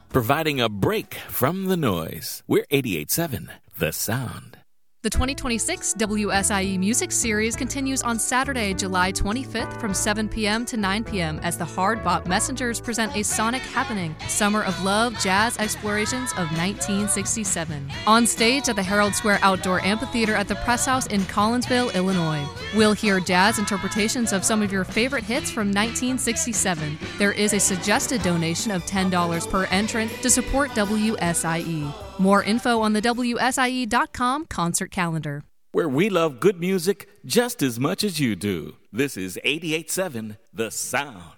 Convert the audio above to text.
providing a break from the noise. We're 88.7 The Sound. The 2026 WSIE Music Series continues on Saturday, July 25th from 7 p.m. to 9 p.m. as the Hard Bop Messengers present a sonic happening, Summer of Love Jazz Explorations of 1967. On stage at the Herald Square Outdoor Amphitheater at the Press House in Collinsville, Illinois. We'll hear jazz interpretations of some of your favorite hits from 1967. There is a suggested donation of $10 per entrant to support WSIE. More info on the WSIE.com concert calendar. Where we love good music just as much as you do. This is 88.7 The Sound.